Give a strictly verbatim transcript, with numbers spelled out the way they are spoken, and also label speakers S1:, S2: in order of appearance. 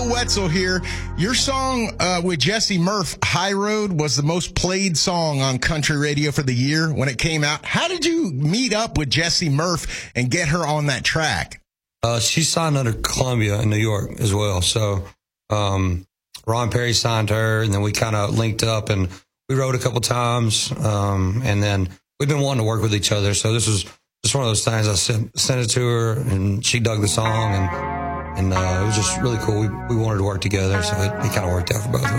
S1: Will Wetzel here. Your song uh, with Jesse Murph, High Road, was the most played song on country radio for the year when it came out. How did you meet up with Jesse Murph and get her on that track?
S2: Uh, she signed under Columbia in New York as well. So um, Ron Perry signed her, and then we kind of linked up, and we wrote a couple times, um, and then we've been wanting to work with each other. So this was just one of those things. I sent, sent it to her, and she dug the song, and and uh, it was just really cool. We we wanted to work together, so it, it kind of worked out for both of us.